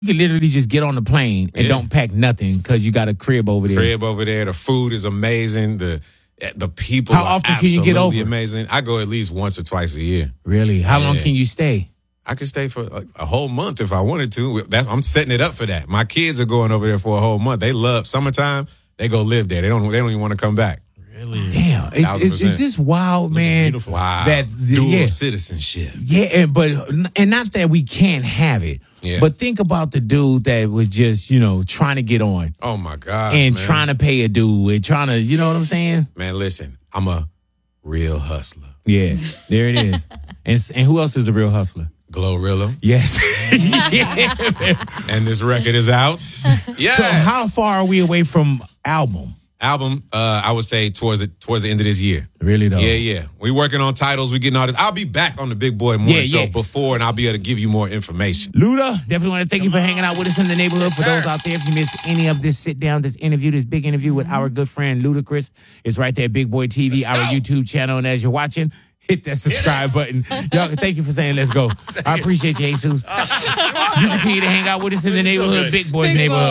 You can literally just get on the plane and don't pack nothing because you got a crib over there. Crib over there. The food is amazing. The people How are often can you get over? amazing. I go at least once or twice a year. Really? How long can you stay? I could stay for like a whole month if I wanted to. I'm setting it up for that. My kids are going over there for a whole month. They love summertime. They go live there. They don't even want to come back. Really? Damn. Is this wild, man? Wow. That dual citizenship. Yeah, and not that we can't have it. Yeah. But think about the dude that was just, trying to get on. Oh my God. And man. trying to pay a dude and trying to, you know what I'm saying? Man, listen, I'm a real hustler. Yeah, there it is. And who else is a real hustler? Glorilla. Yes. And this record is out. Yes. So how far are we away from album? Album, I would say towards the end of this year. Really though? Yeah. We working on titles. We getting all this. I'll be back on the Big Boy Morning Show before, and I'll be able to give you more information. Luda, definitely want to thank you for hanging out with us in the neighborhood. For those out there, if you missed any of this sit down, this interview, this big interview with our good friend Ludacris, it's right there, Big Boy TV, our YouTube channel. And as you're watching, hit that subscribe button. Y'all, thank you for saying let's go. I appreciate you, Jesus. You continue to hang out with us in the neighborhood, Big Boy neighborhood.